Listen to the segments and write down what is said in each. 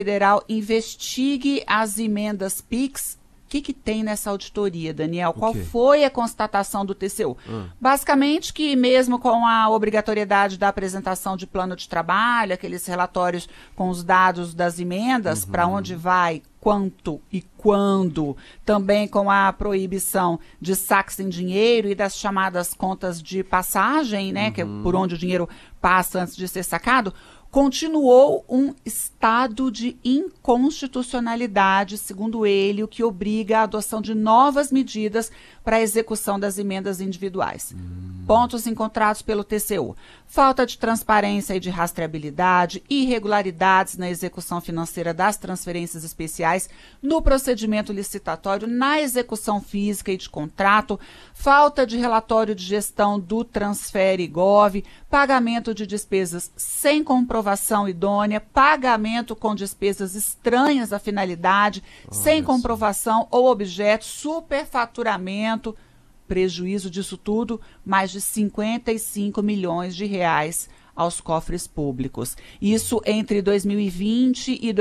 Federal investigue as emendas PIX. O que tem nessa auditoria, Daniel? Qual foi a constatação do TCU? Basicamente que mesmo com a obrigatoriedade da apresentação de plano de trabalho, aqueles relatórios com os dados das emendas, para onde vai, quanto e quando, também com a proibição de saques em dinheiro e das chamadas contas de passagem, né, que é por onde o dinheiro passa antes de ser sacado, continuou um estado de inconstitucionalidade, segundo ele, o que obriga a adoção de novas medidas para a execução das emendas individuais. Pontos encontrados pelo TCU: falta de transparência e de rastreabilidade, irregularidades na execução financeira das transferências especiais, no procedimento licitatório, na execução física e de contrato, falta de relatório de gestão do Transfere Gov, pagamento de despesas sem comprovação idônea, pagamento com despesas estranhas à finalidade, sem comprovação ou objeto, superfaturamento, prejuízo disso tudo, mais de 55 milhões de reais aos cofres públicos. Isso entre 2020 e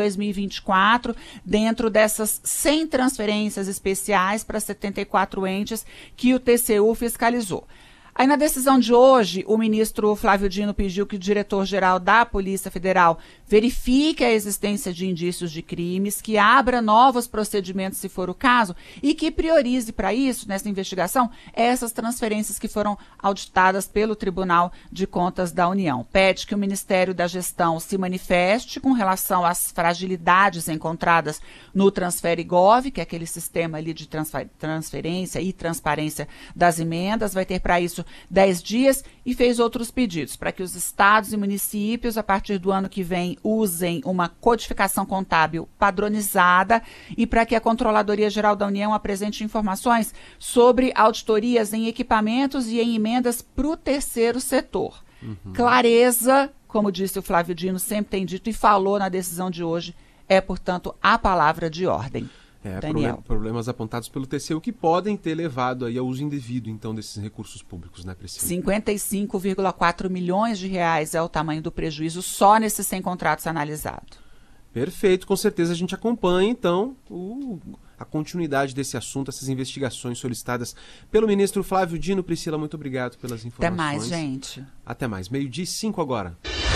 2024, dentro dessas 100 transferências especiais para 74 entes que o TCU fiscalizou. Aí, na decisão de hoje, o ministro Flávio Dino pediu que o diretor-geral da Polícia Federal verifique a existência de indícios de crimes, que abra novos procedimentos, se for o caso, e que priorize para isso, nessa investigação, essas transferências que foram auditadas pelo Tribunal de Contas da União. Pede que o Ministério da Gestão se manifeste com relação às fragilidades encontradas no Transfere Gov, que é aquele sistema ali de transferência e transparência das emendas. Vai ter para isso 10 dias, e fez outros pedidos para que os estados e municípios, a partir do ano que vem, usem uma codificação contábil padronizada e para que a Controladoria Geral da União apresente informações sobre auditorias em equipamentos e em emendas para o terceiro setor. Clareza, como disse o Flávio Dino, sempre tem dito e falou na decisão de hoje, é, portanto, a palavra de ordem. Problemas apontados pelo TCU que podem ter levado aí ao uso indevido, então, desses recursos públicos, né, Priscila? 55,4 milhões de reais é o tamanho do prejuízo só nesses 100 contratos analisados. Perfeito, com certeza a gente acompanha, então, a continuidade desse assunto, essas investigações solicitadas pelo ministro Flávio Dino. Priscila, muito obrigado pelas informações. Até mais, gente. Até mais. 12:05 agora.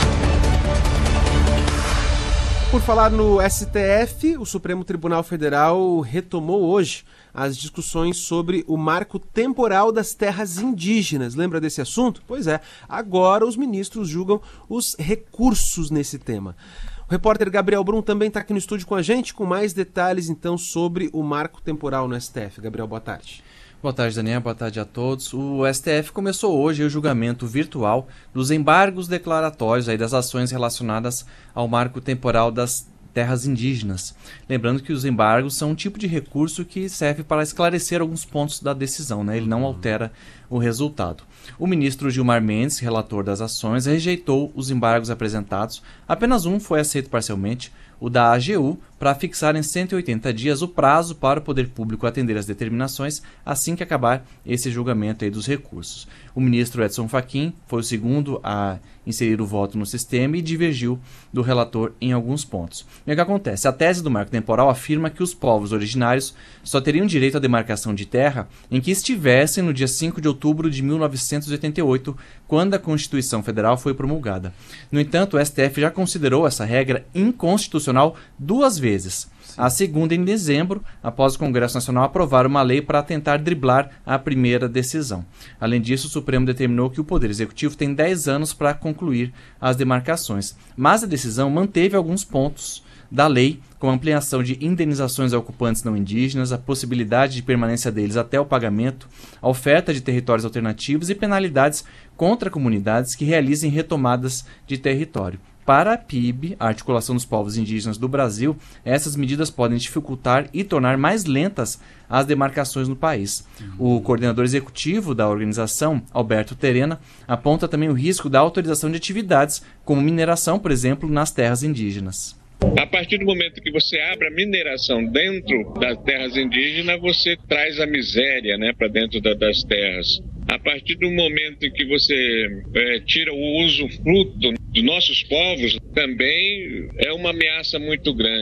Por falar no STF, o Supremo Tribunal Federal retomou hoje as discussões sobre o marco temporal das terras indígenas. Lembra desse assunto? Pois é, agora os ministros julgam os recursos nesse tema. O repórter Gabriel Brum também está aqui no estúdio com a gente, com mais detalhes então sobre o marco temporal no STF. Gabriel, boa tarde. Boa tarde, Daniel. Boa tarde a todos. O STF começou hoje o julgamento virtual dos embargos declaratórios das ações relacionadas ao marco temporal das terras indígenas. Lembrando que os embargos são um tipo de recurso que serve para esclarecer alguns pontos da decisão, né? Ele não altera o resultado. O ministro Gilmar Mendes, relator das ações, rejeitou os embargos apresentados. Apenas um foi aceito parcialmente, o da AGU, para fixar em 180 dias o prazo para o poder público atender as determinações assim que acabar esse julgamento dos recursos. O ministro Edson Fachin foi o segundo a inserir o voto no sistema e divergiu do relator em alguns pontos. E o que acontece? A tese do marco temporal afirma que os povos originários só teriam direito à demarcação de terra em que estivessem no dia 5 de outubro de 1988, quando a Constituição Federal foi promulgada. No entanto, o STF já considerou essa regra inconstitucional 2 vezes. A segunda em dezembro, após o Congresso Nacional aprovar uma lei para tentar driblar a primeira decisão. Além disso, o Supremo determinou que o Poder Executivo tem 10 anos para concluir as demarcações. Mas a decisão manteve alguns pontos da lei, como a ampliação de indenizações a ocupantes não indígenas, a possibilidade de permanência deles até o pagamento, a oferta de territórios alternativos e penalidades contra comunidades que realizem retomadas de território. Para a PIB, a Articulação dos Povos Indígenas do Brasil, essas medidas podem dificultar e tornar mais lentas as demarcações no país. O coordenador executivo da organização, Alberto Terena, aponta também o risco da autorização de atividades, como mineração, por exemplo, nas terras indígenas. A partir do momento que você abre a mineração dentro das terras indígenas, você traz a miséria, né, para dentro das terras. A partir do momento que você tira o usufruto dos nossos povos, também é uma ameaça muito grande.